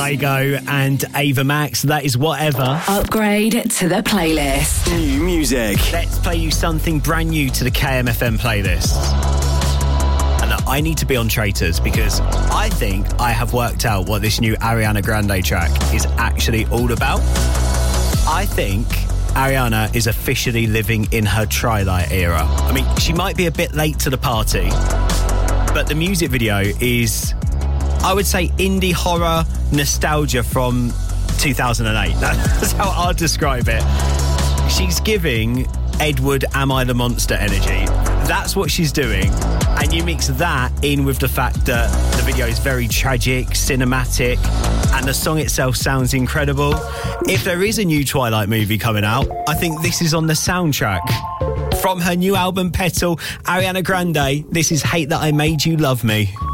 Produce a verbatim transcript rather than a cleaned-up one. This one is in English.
Kygo and Ava Max. That is Whatever. Upgrade to the playlist. New music. Let's play you something brand new to the K M F M playlist. And I need to be on Traitors because I think I have worked out what this new Ariana Grande track is actually all about. I think Ariana is officially living in her Twilight era. I mean, she might be a bit late to the party, but the music video is, I would say, indie horror nostalgia from two thousand eight. That's how I'd describe it. She's giving Edward Am I the Monster energy. That's what she's doing. And you mix that in with the fact that the video is very tragic, cinematic, and the song itself sounds incredible. If there is a new Twilight movie coming out, I think this is on the soundtrack. From her new album, Petal, Ariana Grande, this is Hate That I Made You Love Me.